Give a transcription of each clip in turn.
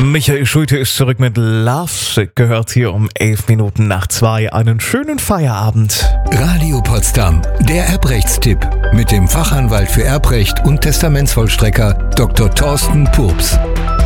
Michael Schulte ist zurück mit Lovesick, gehört hier um 11 Minuten nach 2. Einen schönen Feierabend. Radio Potsdam, der Erbrechtstipp mit dem Fachanwalt für Erbrecht und Testamentsvollstrecker Dr. Thorsten Purps.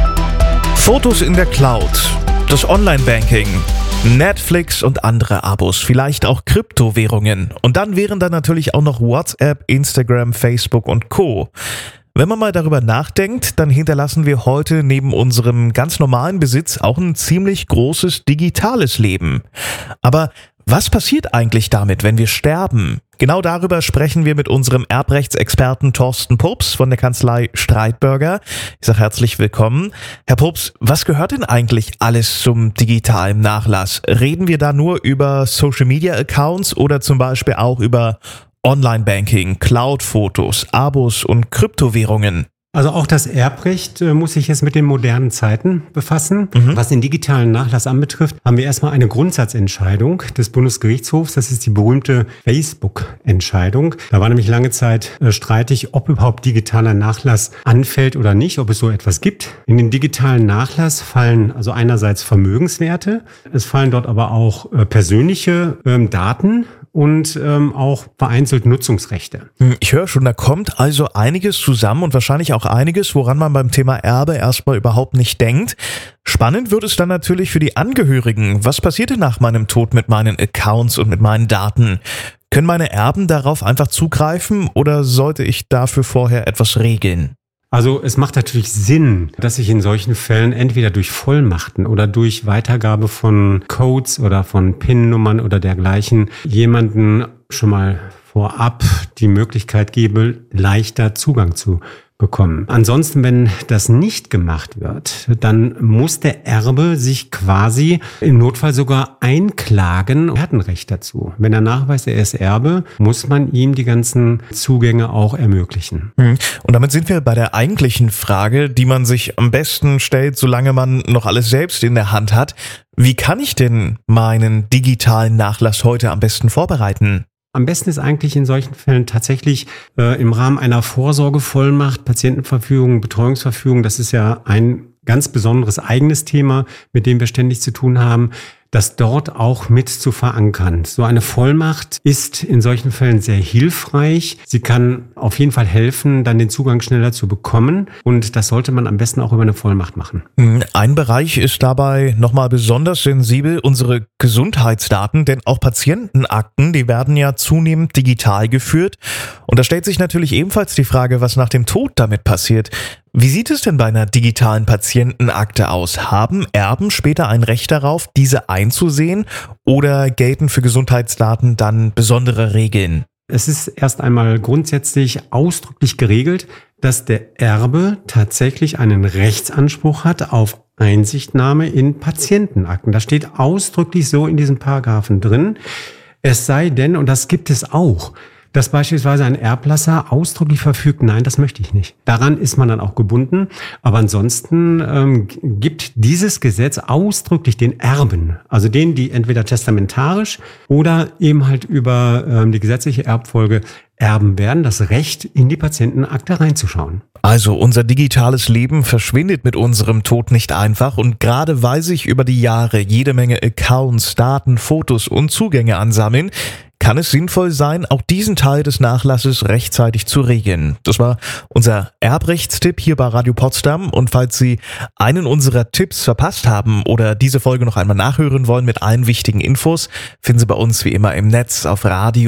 Fotos in der Cloud, das Online-Banking, Netflix und andere Abos, vielleicht auch Kryptowährungen. Und dann wären da natürlich auch noch WhatsApp, Instagram, Facebook und Co. Wenn man mal darüber nachdenkt, dann hinterlassen wir heute neben unserem ganz normalen Besitz auch ein ziemlich großes digitales Leben. Aber was passiert eigentlich damit, wenn wir sterben? Genau darüber sprechen wir mit unserem Erbrechtsexperten Thorsten Purps von der Kanzlei Streitberger. Ich sage herzlich willkommen. Herr Purps, was gehört denn eigentlich alles zum digitalen Nachlass? Reden wir da nur über Social-Media-Accounts oder zum Beispiel auch über Online-Banking, Cloud-Fotos, Abos und Kryptowährungen? Also auch das Erbrecht muss sich jetzt mit den modernen Zeiten befassen. Was den digitalen Nachlass anbetrifft, haben wir erstmal eine Grundsatzentscheidung des Bundesgerichtshofs. Das ist die berühmte Facebook-Entscheidung. Da war nämlich lange Zeit streitig, ob überhaupt digitaler Nachlass anfällt oder nicht, ob es so etwas gibt. In den digitalen Nachlass fallen also einerseits Vermögenswerte, es fallen dort aber auch persönliche Daten und auch vereinzelt Nutzungsrechte. Ich höre schon, da kommt also einiges zusammen und wahrscheinlich auch einiges, woran man beim Thema Erbe erstmal überhaupt nicht denkt. Spannend wird es dann natürlich für die Angehörigen. Was passiert denn nach meinem Tod mit meinen Accounts und mit meinen Daten? Können meine Erben darauf einfach zugreifen oder sollte ich dafür vorher etwas regeln? Also es macht natürlich Sinn, dass ich in solchen Fällen entweder durch Vollmachten oder durch Weitergabe von Codes oder von PIN-Nummern oder dergleichen jemanden schon mal vorab die Möglichkeit gebe, leichter Zugang zu bekommen. Ansonsten, wenn das nicht gemacht wird, dann muss der Erbe sich quasi im Notfall sogar einklagen. Er hat ein Recht dazu. Wenn er nachweist, er ist Erbe, muss man ihm die ganzen Zugänge auch ermöglichen. Und damit sind wir bei der eigentlichen Frage, die man sich am besten stellt, solange man noch alles selbst in der Hand hat. Wie kann ich denn meinen digitalen Nachlass heute am besten vorbereiten? Am besten ist eigentlich in solchen Fällen tatsächlich im Rahmen einer Vorsorgevollmacht, Patientenverfügung, Betreuungsverfügung, das ist ja ein ganz besonderes eigenes Thema, mit dem wir ständig zu tun haben, das dort auch mit zu verankern. So eine Vollmacht ist in solchen Fällen sehr hilfreich. Sie kann auf jeden Fall helfen, dann den Zugang schneller zu bekommen. Und das sollte man am besten auch über eine Vollmacht machen. Ein Bereich ist dabei nochmal besonders sensibel, unsere Gesundheitsdaten, denn auch Patientenakten, die werden ja zunehmend digital geführt. Und da stellt sich natürlich ebenfalls die Frage, was nach dem Tod damit passiert. Wie sieht es denn bei einer digitalen Patientenakte aus? Haben Erben später ein Recht darauf, diese einzusehen, oder gelten für Gesundheitsdaten dann besondere Regeln? Es ist erst einmal grundsätzlich ausdrücklich geregelt, dass der Erbe tatsächlich einen Rechtsanspruch hat auf Einsichtnahme in Patientenakten. Das steht ausdrücklich so in diesen Paragraphen drin. Es sei denn, und das gibt es auch, dass beispielsweise ein Erblasser ausdrücklich verfügt, nein, das möchte ich nicht. Daran ist man dann auch gebunden. Aber ansonsten gibt dieses Gesetz ausdrücklich den Erben, also denen, die entweder testamentarisch oder eben halt über die gesetzliche Erbfolge erben werden, das Recht, in die Patientenakte reinzuschauen. Also unser digitales Leben verschwindet mit unserem Tod nicht einfach, und gerade weil sich über die Jahre jede Menge Accounts, Daten, Fotos und Zugänge ansammeln, kann es sinnvoll sein, auch diesen Teil des Nachlasses rechtzeitig zu regeln. Das war unser Erbrechtstipp hier bei Radio Potsdam, und falls Sie einen unserer Tipps verpasst haben oder diese Folge noch einmal nachhören wollen mit allen wichtigen Infos, finden Sie bei uns wie immer im Netz auf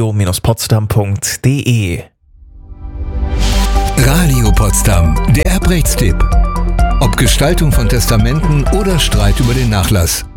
radio-potsdam.de. Radio Potsdam, der Erbrechtstipp. Ob Gestaltung von Testamenten oder Streit über den Nachlass.